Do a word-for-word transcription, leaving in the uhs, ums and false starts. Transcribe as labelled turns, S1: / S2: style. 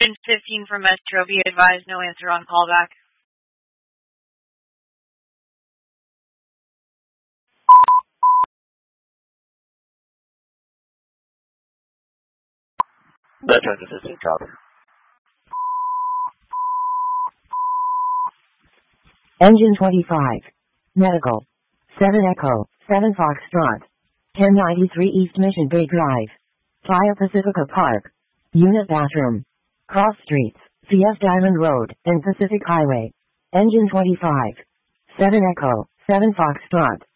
S1: Engine fifteen for Metro, be advised, no answer on callback.
S2: Metro to fifteen, copy.
S3: Engine twenty-five. Medical. seven Echo, seven Foxtrot. ten ninety-three East Mission Bay Drive. Playa Pacifica Park. Unit bathroom. Cross streets, C F Diamond Road, and Pacific Highway. Engine twenty-five. seven Echo, seven Foxtrot.